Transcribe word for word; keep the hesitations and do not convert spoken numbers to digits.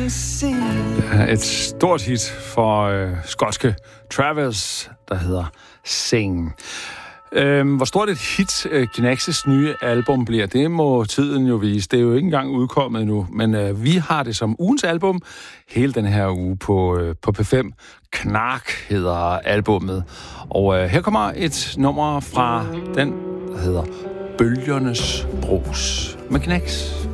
Et stort hit for øh, skotske Travis, der hedder Sing. Øhm, hvor stort et hit øh, Knaxes nye album bliver, det må tiden jo vise. Det er jo ikke engang udkommet endnu, men øh, vi har det som ugens album hele den her uge på, øh, på P fem. Knark hedder albummet. Og øh, her kommer et nummer fra den, der hedder Bølgernes Brus med Knax.